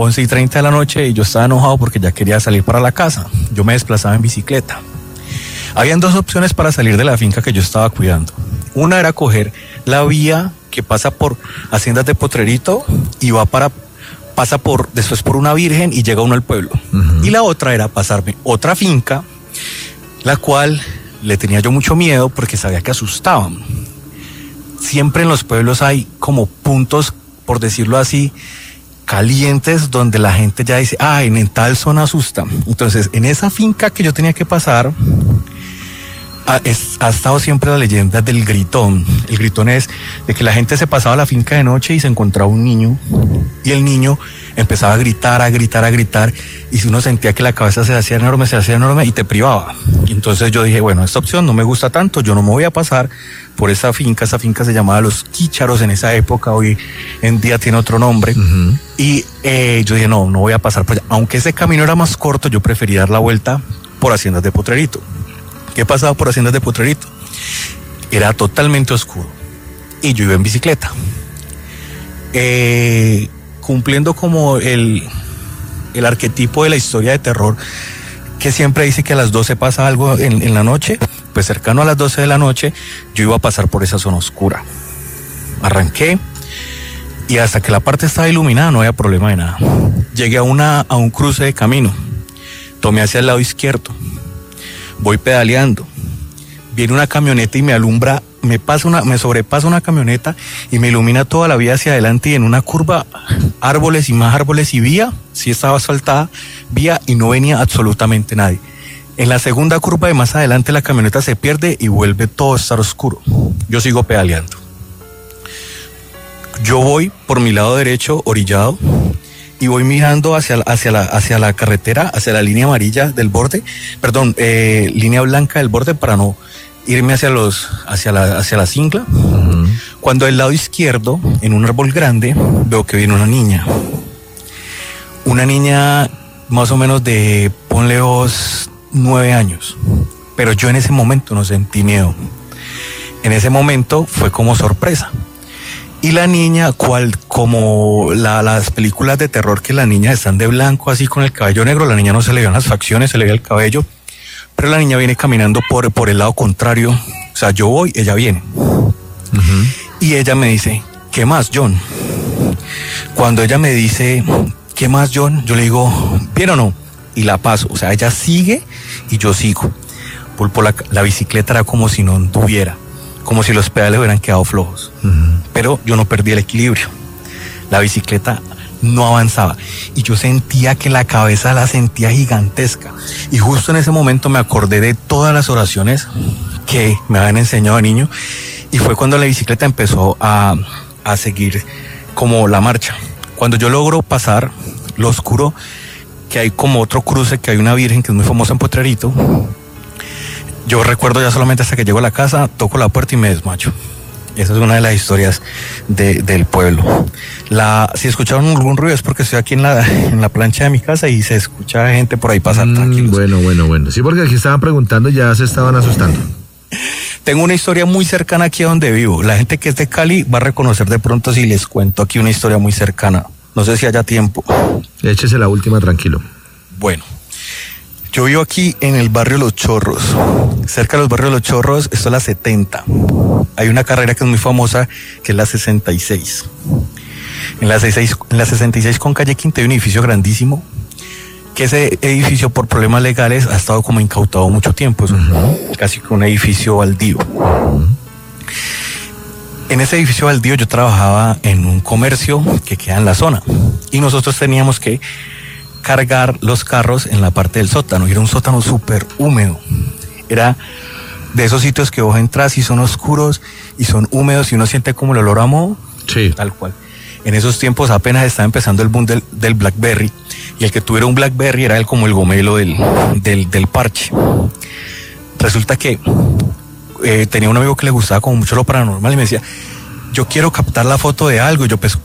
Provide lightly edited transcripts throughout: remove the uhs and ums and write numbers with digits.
11:30 de la noche y yo estaba enojado porque ya quería salir para la casa. Yo me desplazaba en bicicleta. Habían dos opciones para salir de la finca que yo estaba cuidando. Una era coger la vía que pasa por Haciendas de Potrerito y pasa después por una Virgen y llega uno al pueblo. Y la otra era pasarme otra finca, la cual le tenía yo mucho miedo porque sabía que asustaban. Siempre en los pueblos hay como puntos, por decirlo así, calientes, donde la gente ya dice, en tal zona asusta. Entonces, en esa finca que yo tenía que pasar, ha estado siempre la leyenda del gritón. El gritón es de que la gente se pasaba a la finca de noche y se encontraba un niño, y el niño empezaba a gritar, y si uno sentía que la cabeza se hacía enorme y te privaba. Y entonces yo dije, bueno, esta opción no me gusta tanto, yo no me voy a pasar por esa finca se llamaba Los Quícharos en esa época, hoy en día tiene otro nombre. Y yo dije, no voy a pasar por allá. Aunque ese camino era más corto, yo preferí dar la vuelta por Haciendas de Potrerito. ¿Qué pasaba por Haciendas de Potrerito? Era totalmente oscuro y yo iba en bicicleta, cumpliendo como el arquetipo de la historia de terror, que siempre dice que a las 12 pasa algo en la noche. Pues cercano a las 12 de la noche yo iba a pasar por esa zona oscura. Arranqué y hasta que la parte estaba iluminada no había problema de nada. Llegué a un cruce de camino, tomé hacia el lado izquierdo, voy pedaleando, viene una camioneta y me alumbra, me sobrepasa una camioneta y me ilumina toda la vía hacia adelante, y en una curva, árboles y más árboles y vía, sí estaba asfaltada, vía, y no venía absolutamente nadie. En la segunda curva de más adelante la camioneta se pierde y vuelve todo a estar oscuro. Yo sigo pedaleando. Yo voy por mi lado derecho, orillado, y voy mirando hacia la carretera, hacia la línea amarilla del borde, línea blanca del borde, para no irme hacia la cingla. Cuando del lado izquierdo, en un árbol grande, veo que viene una niña. Una niña más o menos de, ponle 9 años. Pero yo en ese momento no sentí miedo. En ese momento fue como sorpresa. Y la niña, como las películas de terror, que las niñas están de blanco, así con el cabello negro, la niña no se le veían las facciones, se le veía el cabello, pero la niña viene caminando por el lado contrario. O sea, yo voy, ella viene. Y ella me dice, ¿qué más, John? Cuando ella me dice, ¿qué más, John? Yo le digo, ¿bien o no? Y la paso. O sea, ella sigue y yo sigo. La bicicleta era como si no anduviera, como si los pedales hubieran quedado flojos. Pero yo no perdí el equilibrio. La bicicleta no avanzaba y yo sentía que la cabeza la sentía gigantesca. Y justo en ese momento me acordé de todas las oraciones que me habían enseñado de niño, y fue cuando la bicicleta empezó a seguir como la marcha. Cuando yo logro pasar lo oscuro, que hay como otro cruce, que hay una virgen que es muy famosa en Potrerito, yo recuerdo ya solamente hasta que llego a la casa, toco la puerta y me desmayo. Esa es una de las historias del pueblo. Si escucharon algún ruido es porque estoy aquí en la plancha de mi casa y se escucha gente por ahí pasar, tranquilos. Bueno. Sí, porque aquí estaban preguntando y ya se estaban asustando. Tengo una historia muy cercana aquí a donde vivo. La gente que es de Cali va a reconocer de pronto si les cuento aquí una historia muy cercana. No sé si haya tiempo. Échese la última, tranquilo. Bueno. Yo vivo aquí en el barrio Los Chorros, cerca de los barrios Los Chorros. Esto es la 70. Hay una carrera que es muy famosa, que es la 66. En la 66 con calle Quinta hay un edificio grandísimo, que ese edificio por problemas legales ha estado como incautado mucho tiempo. Es casi que un edificio baldío. En ese edificio baldío yo trabajaba en un comercio que queda en la zona, y nosotros teníamos que cargar los carros en la parte del sótano, y era un sótano súper húmedo. Era de esos sitios que vos entras y son oscuros y son húmedos y uno siente como el olor a moho. Sí. Tal cual. En esos tiempos apenas estaba empezando el boom del Blackberry, y el que tuviera un Blackberry era como el gomelo del parche. Resulta que tenía un amigo que le gustaba como mucho lo paranormal y me decía, yo quiero captar la foto de algo, y yo pues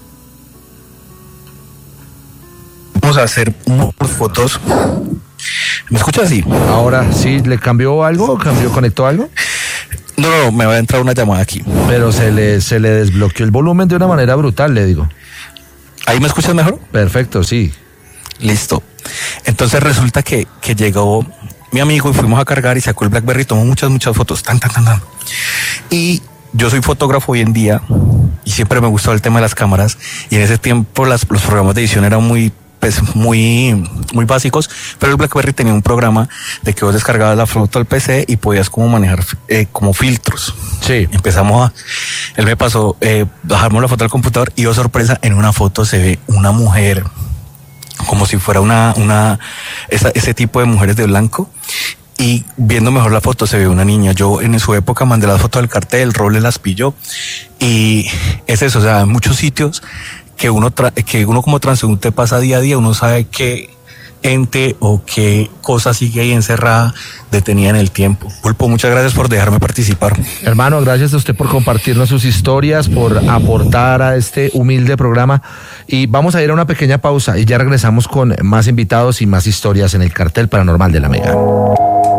vamos a hacer unas fotos. ¿Me escuchas así? Ahora sí, ¿le cambió algo? ¿Conectó algo? No, me va a entrar una llamada aquí. Pero se le desbloqueó el volumen de una manera brutal, le digo. ¿Ahí me escuchas mejor? Perfecto, sí. Listo. Entonces resulta que llegó mi amigo y fuimos a cargar y sacó el BlackBerry, tomó muchas fotos, tan. Y yo soy fotógrafo hoy en día y siempre me gustó el tema de las cámaras, y en ese tiempo los programas de edición eran muy básicos, pero el BlackBerry tenía un programa de que vos descargabas la foto al PC y podías como manejar como filtros. Sí. Él me pasó, bajamos la foto al computador y, oh sorpresa, en una foto se ve una mujer como si fuera ese tipo de mujeres de blanco, y viendo mejor la foto se ve una niña. Yo en su época mandé las fotos del cartel, Roble las pilló, y es eso, o sea, en muchos sitios que uno como transeúnte pasa día a día, uno sabe qué ente o qué cosa sigue ahí encerrada, detenida en el tiempo. Pulpo, muchas gracias por dejarme participar. Hermano, gracias a usted por compartirnos sus historias, por aportar a este humilde programa, y vamos a ir a una pequeña pausa y ya regresamos con más invitados y más historias en el Cartel Paranormal de la Mega.